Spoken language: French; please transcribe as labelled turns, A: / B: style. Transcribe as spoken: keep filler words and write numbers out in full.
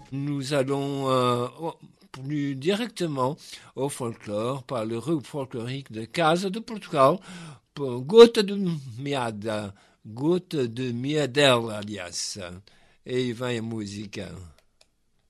A: Nous allons euh, plus directement au folklore par le groupe folklorique de Casa de Portugal pour Gota de Miada, Gota de Miadel, aliás. E vem a música.